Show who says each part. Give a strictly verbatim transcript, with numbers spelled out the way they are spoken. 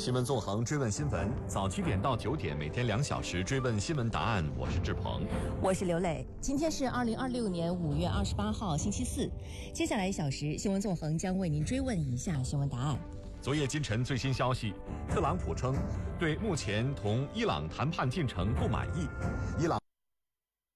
Speaker 1: 新闻纵横追问新闻，早七点到九点，每天两小时追问新闻答案。我是志鹏，
Speaker 2: 我是刘磊。今天是二零二六年五月二十八号，星期四。接下来一小时，新闻纵横将为您追问以下新闻答案。
Speaker 1: 昨夜今晨最新消息，特朗普称对目前同伊朗谈判进程不满意，伊朗